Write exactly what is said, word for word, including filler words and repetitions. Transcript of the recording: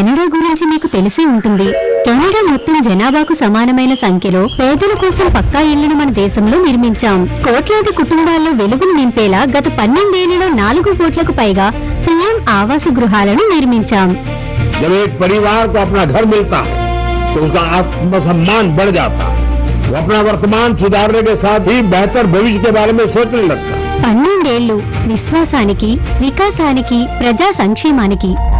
Canada గురించి మీకు తెలిసి ఉంటుంది. కెనడా మొత్తం జనాభాకు సమానమైన సంఖ్యలో పేదల కోసం పక్కా ఇళ్లను మన దేశంలో నిర్మించాం. కోట్లాది కుటుంబాల్లో వెలుగును నింపేలా గత పన్నెండేళ్లలో నాలుగు కోట్లకు పైగా పీఎం ఆవాస గృహాలను నిర్మించాం. जब एक परिवार को अपना घर मिलता है तो उसका आत्मसम्मान बढ़ जाता है। वो अपना वर्तमान सुधारने के साथ ही बेहतर भविष्य के बारे में सोचने लगता है। పన్నెండేళ్లు విశ్వాసానికి, వికాసానికి, ప్రజా సంక్షేమానికి.